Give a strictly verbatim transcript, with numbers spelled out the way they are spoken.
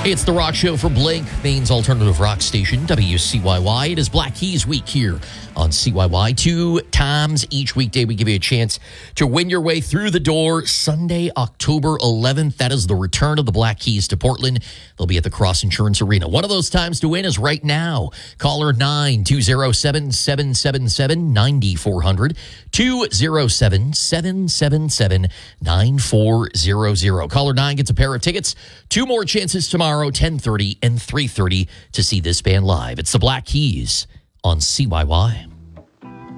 It's the rock show for Blake, Maine's alternative rock station, W C Y Y. It is Black Keys Week here on C Y Y. Two times each weekday, we give you a chance to win your way through the door. Sunday, October eleventh, that is the return of the Black Keys to Portland. They'll be at the Cross Insurance Arena. One of those times to win is right now. Caller nine two zero seven, seven seven seven, nine four zero zero, two zero seven, seven seven seven, nine four zero zero. Caller nine gets a pair of tickets. Two more chances tomorrow, ten thirty and three thirty, to see this band live. It's the Black Keys on C Y Y.